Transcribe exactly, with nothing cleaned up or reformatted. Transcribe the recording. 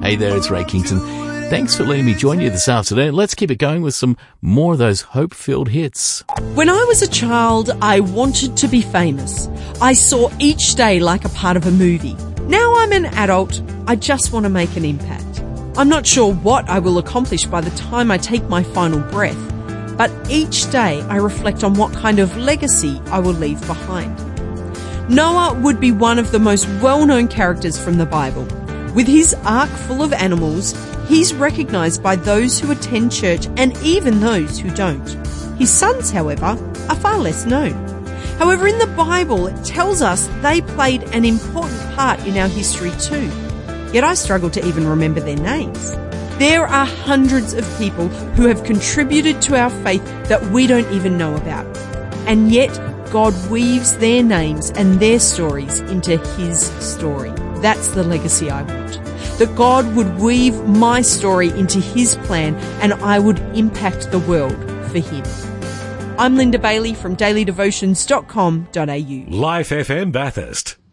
Hey there, it's Ray Kingston. Thanks for letting me join you this afternoon. Let's keep it going with some more of those hope-filled hits. When I was a child, I wanted to be famous. I saw each day like a part of a movie. Now I'm an adult, I just want to make an impact. I'm not sure what I will accomplish by the time I take my final breath, but each day I reflect on what kind of legacy I will leave behind. Noah would be one of the most well-known characters from the Bible. With his ark full of animals, he's recognised by those who attend church and even those who don't. His sons, however, are far less known. However, in the Bible, it tells us they played an important part in our history too. Yet I struggle to even remember their names. There are hundreds of people who have contributed to our faith that we don't even know about. And yet, God weaves their names and their stories into His story. That's the legacy I want. That God would weave my story into His plan and I would impact the world for Him. I'm Linda Bailey from daily devotions dot com dot a u. Life F M Bathurst.